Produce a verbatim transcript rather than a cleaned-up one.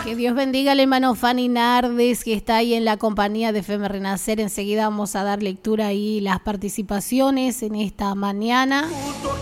Que Dios bendiga al hermano Fanny Nardes, que está ahí en la compañía de F M Renacer. Enseguida vamos a dar lectura ahí las participaciones en esta mañana.